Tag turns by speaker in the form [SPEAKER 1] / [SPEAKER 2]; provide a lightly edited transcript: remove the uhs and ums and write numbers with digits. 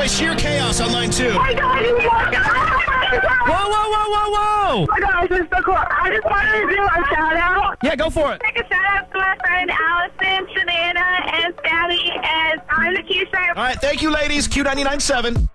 [SPEAKER 1] boy, sheer chaos on line 2.
[SPEAKER 2] Oh my God, you walked out.
[SPEAKER 1] Whoa, whoa, whoa, whoa, whoa!
[SPEAKER 2] Oh my gosh, this is so cool. I just wanted to do a shout out.
[SPEAKER 1] Yeah, go for it.
[SPEAKER 2] Take a shout out to my friend Allison, Savannah, and Sally, and I'm the Q-Shirt.
[SPEAKER 1] All right, thank you, ladies. Q99.7.